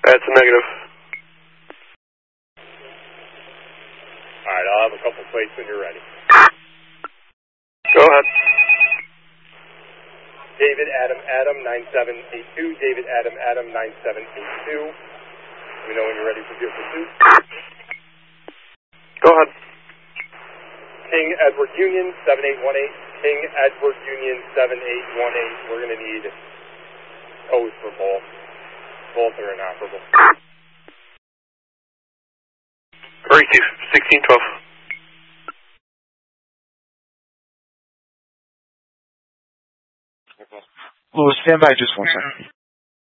That's a negative. Alright, I'll have a couple plates when you're ready. Go ahead. David Adam Adam 9782. David Adam Adam 9782. Let me know when you're ready for your pursuit. Go ahead. King Edward Union 7818. King Edward Union 7818. We're going to need codes for both. Both are inoperable. Receive 1612. Louis, stand by just 1 second.